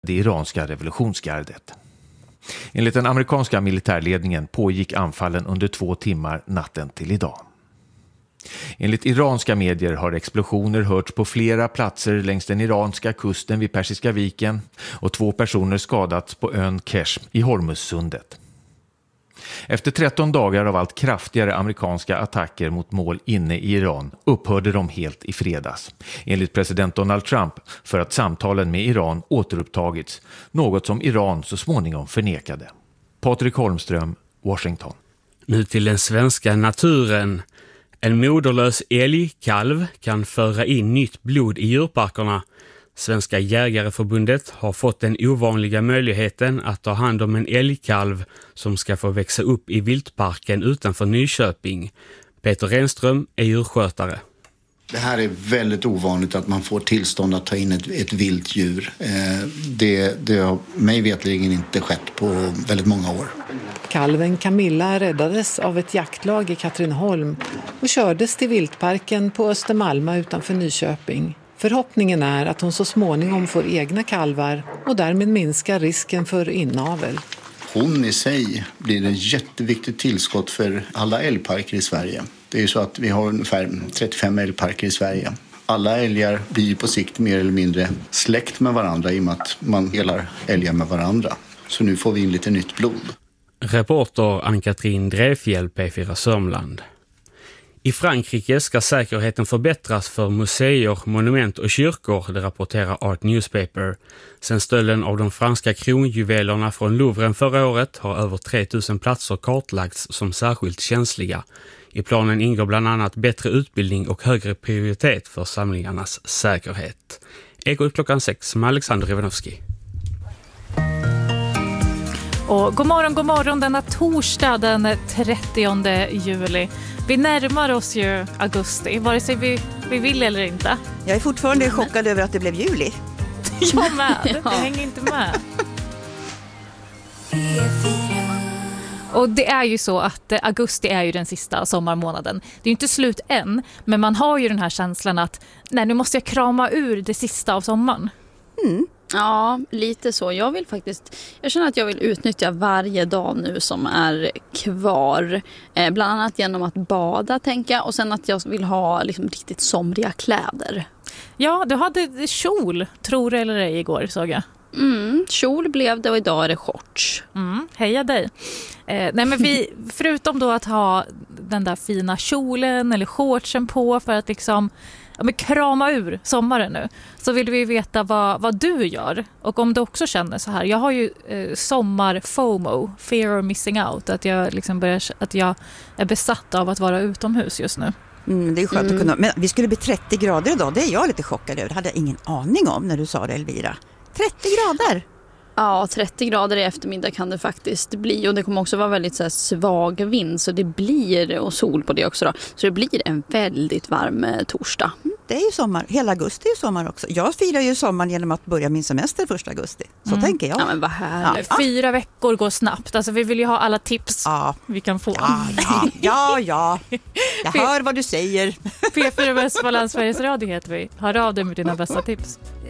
det iranska revolutionsgardet. Enligt den amerikanska militärledningen pågick anfallen under 2 timmar natten till idag. Enligt iranska medier har explosioner hörts på flera platser längs den iranska kusten vid Persiska viken och 2 personer skadats på ön Keshm i Hormuzsundet. Efter 13 dagar av allt kraftigare amerikanska attacker mot mål inne i Iran upphörde de helt i fredags, enligt president Donald Trump, för att samtalen med Iran återupptagits, något som Iran så småningom förnekade. Patrik Holmström, Washington. Nu till den svenska naturen. En moderlös älgkalv kan föra in nytt blod i djurparkerna. Svenska jägareförbundet har fått den ovanliga möjligheten att ta hand om en älgkalv som ska få växa upp i viltparken utanför Nyköping. Peter Renström är djurskötare. Det här är väldigt ovanligt att man får tillstånd att ta in ett vilt djur. Det har mig vetligen inte skett på väldigt många år. Kalven Camilla räddades av ett jaktlag i Katrineholm och kördes till viltparken på Östermalma utanför Nyköping. Förhoppningen är att hon så småningom får egna kalvar och därmed minskar risken för inavel. Hon i sig blir ett jätteviktigt tillskott för alla älgparker i Sverige. Det är ju så att vi har ungefär 35 älgparker i Sverige. Alla älgar blir på sikt mer eller mindre släkt med varandra i och med att man delar älgar med varandra. Så nu får vi in lite nytt blod. Reporter Ann-Katrin Drefjäll, P4 Sörmland. I Frankrike ska säkerheten förbättras för museer, monument och kyrkor, det rapporterar Art Newspaper. Sen stölden av de franska kronjuvelerna från Louvren förra året har över 3000 platser kartlagts som särskilt känsliga. I planen ingår bland annat bättre utbildning och högre prioritet för samlingarnas säkerhet. Ekot 6 med Alexander Ivanovski. Och god morgon denna torsdag den 30 juli. Vi närmar oss ju augusti, vare sig vi vill eller inte. Jag är fortfarande chockad över att det blev juli. Jag med, jag hänger inte med. Och det är ju så att augusti är ju den sista sommarmånaden. Det är ju inte slut än, men man har ju den här känslan att nej, nu måste jag krama ur det sista av sommaren. Mm. Ja, lite så. Jag känner att jag vill utnyttja varje dag nu som är kvar. Bland annat genom att bada, tänker jag. Och sen att jag vill ha liksom riktigt somriga kläder. Ja, du hade kjol, tror eller ej, igår, såg jag. Kjol blev det och idag är det shorts. Heja dig. Nej, men vi, förutom då att ha den där fina kjolen eller shortsen på för att liksom krama ur sommaren nu, så vill vi veta vad du gör och om du också känner så här. Jag har ju sommar-FOMO, fear of missing out, att jag liksom att jag är besatt av att vara utomhus just nu. Det är skönt att kunna. Men vi skulle bli 30 grader idag, det är jag lite chockad över. Det hade jag ingen aning om när du sa det, Elvira. 30 grader! Ja, 30 grader i eftermiddag kan det faktiskt bli. Och det kommer också vara väldigt så här, svag vind. Så det blir, och sol på det också då. Så det blir en väldigt varm torsdag. Det är ju sommar. Hela augusti är ju sommar också. Jag firar ju sommaren genom att börja min semester 1 augusti. Så tänker jag. Ja, men vad härligt. Ja. 4 veckor går snabbt. Alltså vi vill ju ha alla tips vi kan få. Ja. Jag hör vad du säger. P4 Västmanland, Sveriges Radio heter vi. Hör av dig med dina bästa tips.